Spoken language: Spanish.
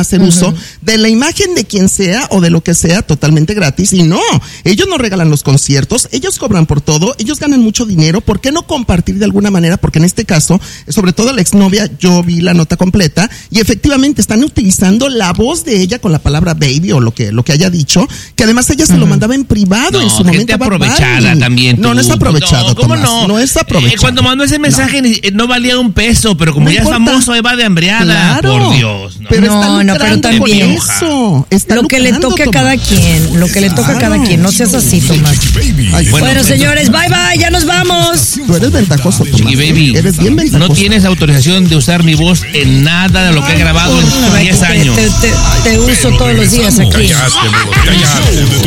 hacer uso de la imagen de quien sea o de lo que sea totalmente gratis. Y no, ellos no regalan los conciertos, ellos cobran por todo, ellos ganan mucho dinero. ¿Por qué no compartir de alguna manera? Porque en este caso, sobre todo la exnovia, yo vi la nota completa y efectivamente están utilizando la voz de ella con la palabra baby o lo que haya dicho, que además ella se lo mandaba en privado en su momento. Aprovechada también. No es aprovechado. No, ¿cómo Tomás, no? No es aprovechado. Cuando mandó ese mensaje no valía un peso, pero como No ya importa. es famoso, va de hambreada. Claro. Por Dios. No. Pero pero también eso. Está lo que le lucrando, toque a Tomás. cada quien, lo que le toca a cada quien, no seas así, Tomás. Ay, Bueno, señores, bye bye, ya nos vamos. Tú eres ventajoso, Tomás. Chiqui Baby, Eres bien ventajoso. no tienes autorización de usar mi voz en nada de lo que he grabado en 10 años. Te uso todos los días aquí. Cállate.